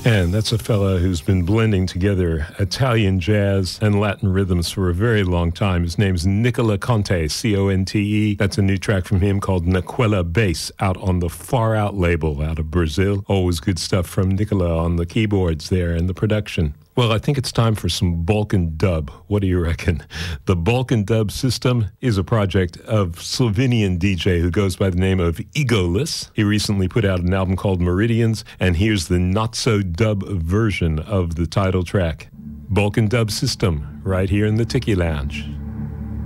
And that's a fella who's been blending together Italian jazz and Latin rhythms for a very long time. His name's Nicola Conte, C-O-N-T-E. That's a new track from him called Naquela Bass, out on the Far Out label out of Brazil. Always good stuff from Nicola on the keyboards there and the production. Well, I think it's time for some Balkan dub. What do you reckon? The Balkan Dub System is a project of Slovenian DJ who goes by the name of Egoless. He recently put out an album called Meridians, and here's the not-so-dub version of the title track. Balkan Dub System, right here in the Tiki Lounge.